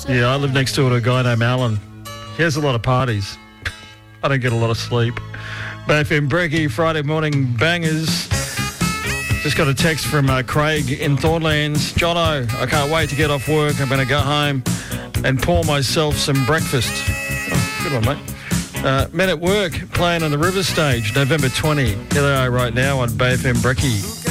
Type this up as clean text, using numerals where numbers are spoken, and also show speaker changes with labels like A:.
A: Yeah, I live next door to a guy named Alan. He has a lot of parties. I don't get a lot of sleep. BFM Brekkie, Friday morning bangers. Just got a text from Craig in Thornlands. Jono, I can't wait to get off work. I'm going to go home and pour myself some breakfast. Oh, good one, mate. Men at Work playing on the River Stage, November 20. Here they are right now on BFM Brekkie.